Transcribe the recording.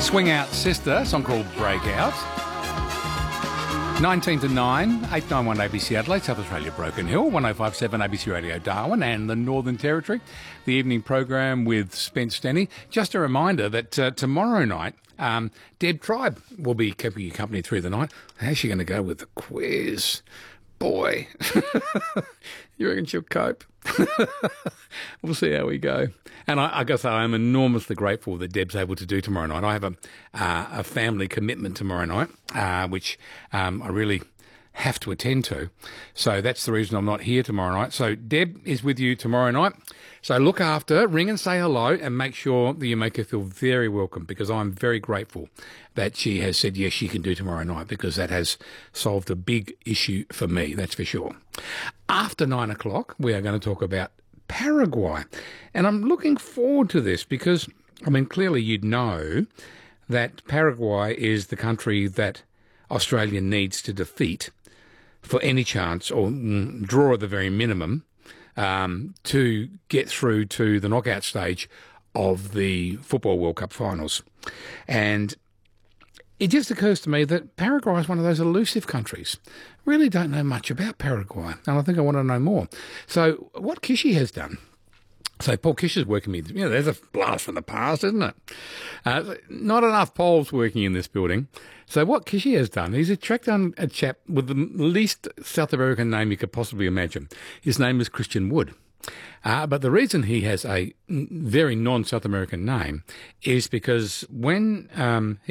Swing Out Sister, a song called Breakout. 19 to 9, 891 ABC Adelaide, South Australia, Broken Hill, 1057 ABC Radio Darwin and the Northern Territory. The evening program with Spence Stenny. Just a reminder that tomorrow night, Deb Tribe will be keeping you company through the night. How's she going to go with the quiz? Boy, you reckon she'll cope? We'll see how we go. And I guess I am enormously grateful that Deb's able to do tomorrow night. I have a family commitment tomorrow night, which I really have to attend to. So that's the reason I'm not here tomorrow night. So Deb is with you tomorrow night. So look after her, ring and say hello, and make sure that you make her feel very welcome, because I'm very grateful that she has said yes, she can do tomorrow night, because that has solved a big issue for me, that's for sure. After 9 o'clock, we are going to talk about Paraguay. And I'm looking forward to this because, I mean, clearly you'd know that Paraguay is the country that Australia needs to defeat for any chance, or draw at the very minimum, to get through to the knockout stage of the Football World Cup finals. And it just occurs to me that Paraguay is one of those elusive countries. Really don't know much about Paraguay, and I think I want to know more. So what Kishi has done. So Paul Kish is working with, there's a blast from the past, isn't it? Not enough Poles working in this building. So what Kishi has done, he's attracted on a chap with the least South American name you could possibly imagine. His name is Christian Wood. But the reason he has a very non-South American name is because when